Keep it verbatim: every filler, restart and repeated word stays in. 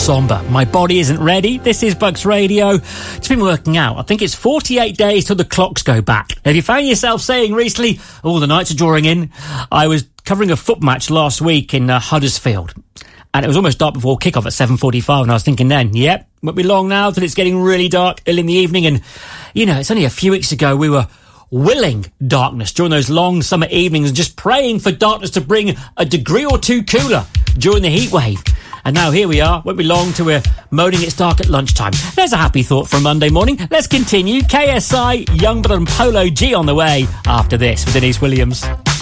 somber. My body isn't ready. This is Bucks Radio. It's been working out. I think it's forty-eight days till the clocks go back. Have you found yourself saying recently, oh, the nights are drawing in? I was covering a foot match last week in uh, Huddersfield, and it was almost dark before kickoff at seven forty-five, and I was thinking then, yep, won't be long now till it's getting really dark early in the evening. And, you know, it's only a few weeks ago we were willing darkness during those long summer evenings and just praying for darkness to bring a degree or two cooler during the heat wave. And now here we are, won't be long till we're moaning it's dark at lunchtime. There's a happy thought for a Monday morning. Let's continue. K S I, Youngblood and Polo G on the way after this with Denise Williams.